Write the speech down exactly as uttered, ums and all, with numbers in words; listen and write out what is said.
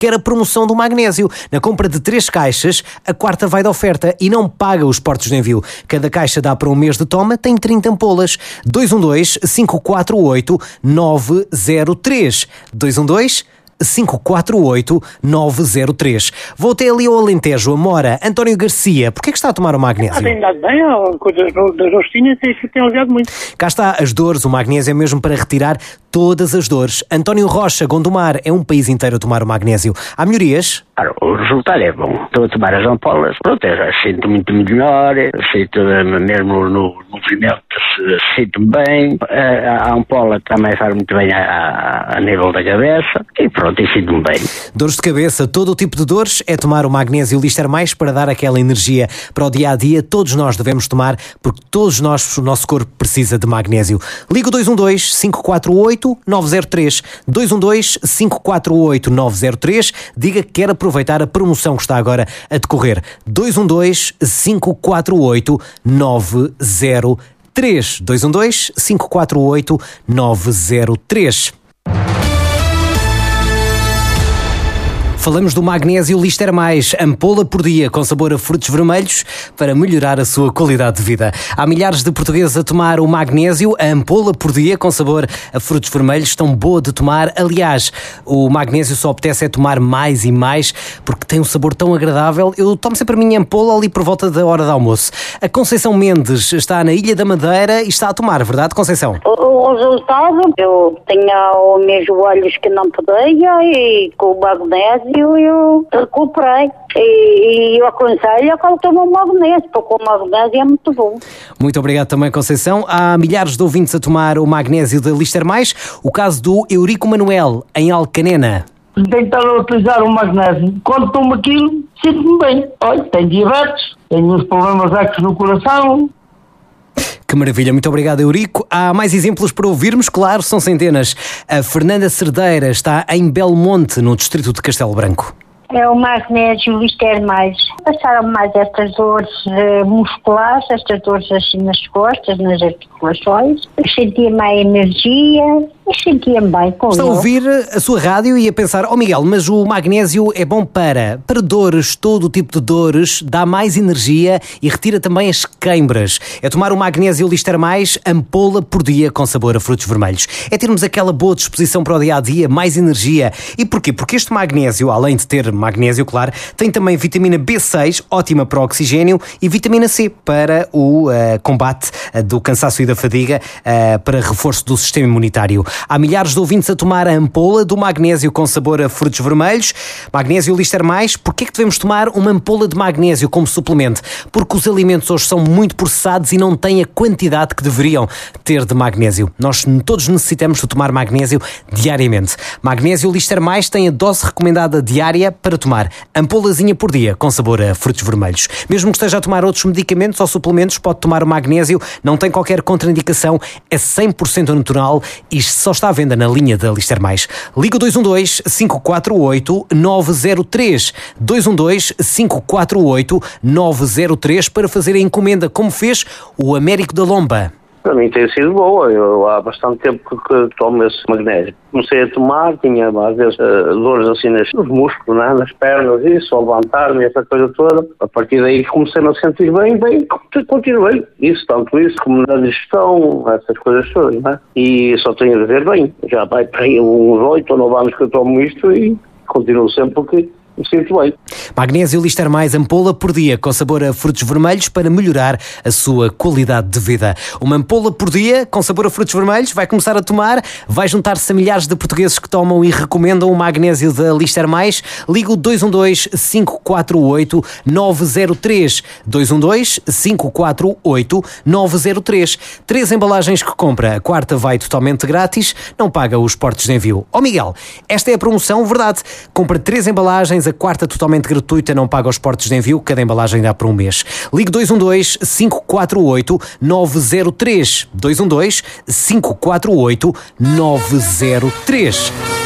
quer a promoção do magnésio. Na compra de três caixas, a quarta vai de oferta e não paga os portos de envio. Cada caixa dá para um mês de toma, tem trinta ampolas. dois um dois, cinco quatro oito, nove zero três. dois um dois, cinco quatro oito, nove zero três. Vou até ali ao Alentejo, a Mora. António Garcia, porquê é que está a tomar o magnésio? Ah, tem dado bem, há coisas das rostinhas que tem aliviado muito. Cá está, as dores, o magnésio é mesmo para retirar todas as dores. António Rocha, Gondomar, é um país inteiro a tomar o magnésio. Há melhorias? Claro, o resultado é bom. Estou a tomar as ampolas, pronto, eu já sinto muito melhor, sinto mesmo no movimento, sinto-me bem, a, a ampola também faz muito bem a, a nível da cabeça e pronto, e sinto-me bem. Dores de cabeça, todo o tipo de dores, é tomar o magnésio Lister Mais para dar aquela energia para o dia-a-dia. Todos nós devemos tomar, porque todos nós, o nosso corpo precisa de magnésio. Liga dois um dois, cinco quatro oito, nove zero três, dois um dois, cinco quatro oito, nove zero três, diga que quer aproveitar a promoção que está agora a decorrer. dois um dois, cinco quatro oito, nove zero três. dois um dois, cinco quatro oito, nove zero três. Falamos do magnésio Lister Mais, ampola por dia com sabor a frutos vermelhos para melhorar a sua qualidade de vida. Há milhares de portugueses a tomar o magnésio, a ampola por dia com sabor a frutos vermelhos, tão boa de tomar. Aliás, o magnésio só apetece é tomar mais e mais porque tem um sabor tão agradável. Eu tomo sempre a minha ampola ali por volta da hora de almoço. A Conceição Mendes está na Ilha da Madeira e está a tomar, verdade, Conceição? O, o resultado, eu tenho os meus joelhos que não podia e com o magnésio eu recuperei. E, e eu aconselho a que ele tome o magnésio, porque o magnésio é muito bom. Muito obrigado também, Conceição. Há milhares de ouvintes a tomar o magnésio da Lister Mais. O caso do Eurico Manuel, em Alcanena. Tentar utilizar o magnésio. Quando tomo aquilo, sinto-me bem. Olha, tenho diabetes, tenho uns problemas extras no coração. Que maravilha, muito obrigado, Eurico. Há mais exemplos para ouvirmos, claro, são centenas. A Fernanda Cerdeira está em Belmonte, no distrito de Castelo Branco. É o magnésio Lister Mais. Passaram mais estas dores uh, musculares, estas dores assim nas costas, nas articulações. Eu sentia mais energia e sentia-me bem com Está ele. a ouvir a sua rádio e a pensar, oh Miguel, mas o magnésio é bom para, para dores, todo o tipo de dores, dá mais energia e retira também as queimbras. É tomar o magnésio Lister Mais, ampola por dia com sabor a frutos vermelhos. É termos aquela boa disposição para o dia-a-dia, mais energia. E porquê? Porque este magnésio, além de ter magnésio, claro, tem também vitamina B seis, ótima para o oxigênio, e vitamina C para o uh, combate uh, do cansaço e da fadiga, uh, para reforço do sistema imunitário. Há milhares de ouvintes a tomar a ampola do magnésio com sabor a frutos vermelhos. Magnésio Lister Mais. Porquê é que devemos tomar uma ampola de magnésio como suplemento? Porque os alimentos hoje são muito processados e não têm a quantidade que deveriam ter de magnésio. Nós todos necessitamos de tomar magnésio diariamente. Magnésio Lister Mais tem a dose recomendada diária para tomar ampolazinha por dia com sabor a frutos vermelhos. Mesmo que esteja a tomar outros medicamentos ou suplementos, pode tomar o magnésio, não tem qualquer contraindicação, é cem por cento natural e só está à venda na linha da Lister Mais. Liga dois um dois, cinco quatro oito, nove zero três. dois um dois, cinco quatro oito, nove zero três para fazer a encomenda, como fez o Américo da Lomba. Para mim tem sido boa, eu há bastante tempo que tomo esse magnésio. Comecei a tomar, tinha às vezes uh, dores assim nos músculos, né? Nas pernas, isso, ao levantar-me, essa coisa toda. A partir daí comecei-me a sentir bem, bem, continuei. Isso, tanto isso como na digestão, essas coisas todas, né? E só tenho a ver bem. Já vai para aí uns oito ou nove anos que eu tomo isto e continuo sempre porque me sinto bem. Magnésio Lister Mais, ampola por dia com sabor a frutos vermelhos para melhorar a sua qualidade de vida. Uma ampola por dia com sabor a frutos vermelhos, vai começar a tomar, vai juntar-se a milhares de portugueses que tomam e recomendam o magnésio da Lister Mais. Liga o dois um dois, cinco quatro oito, nove zero três. dois um dois, cinco quatro oito, nove zero três. Três embalagens que compra, a quarta vai totalmente grátis, não paga os portos de envio. Ó Miguel, esta é a promoção, verdade? Compra três embalagens, a quarta totalmente gratuita, não paga os portos de envio, cada embalagem dá por um mês. Ligue dois um dois, cinco quatro oito, nove zero três. dois um dois, cinco quatro oito, nove zero três.